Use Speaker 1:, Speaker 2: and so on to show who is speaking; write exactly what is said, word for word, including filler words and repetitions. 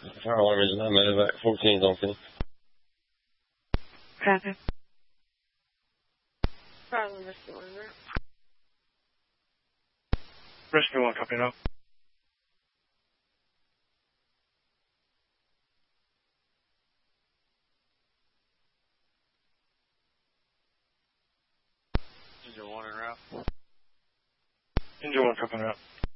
Speaker 1: Fire alarm is not medevac. fourteen's on scene.
Speaker 2: Copy.
Speaker 3: Fire alarm rescue one, right?
Speaker 2: Rescue one, copy now.
Speaker 1: Engine one en route.
Speaker 2: Engine one, copy now.